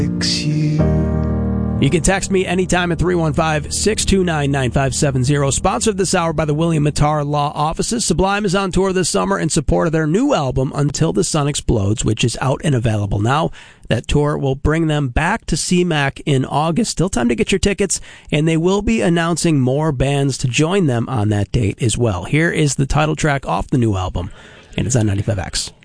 You can text me anytime at 315-629-9570. Sponsored this hour by the William Mattar Law Offices. Sublime is on tour this summer in support of their new album, Until the Sun Explodes, which is out and available now. That tour will bring them back to CMAC in August. Still time to get your tickets, and they will be announcing more bands to join them on that date as well. Here is the title track off the new album, and it's on 95X.